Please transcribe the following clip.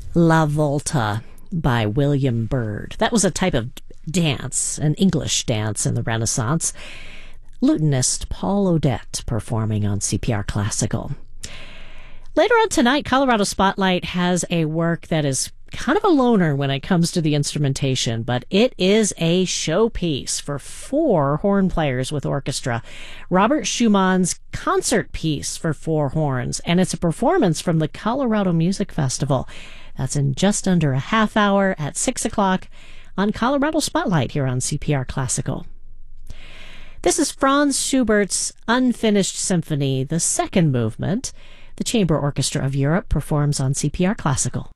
La Volta by William Byrd. That was a type of dance, an English dance in the Renaissance. Lutenist Paul Odette performing on CPR Classical. Later on tonight, Colorado Spotlight has a work that is kind of a loner when it comes to the instrumentation, but it is a showpiece for 4 horn players with orchestra. Robert Schumann's concert piece for 4 horns, and it's a performance from the Colorado Music Festival. That's in just under a half hour at 6 o'clock on Colorado Spotlight here on CPR Classical. This is Franz Schubert's Unfinished Symphony, the second movement. The Chamber Orchestra of Europe performs on CPR Classical.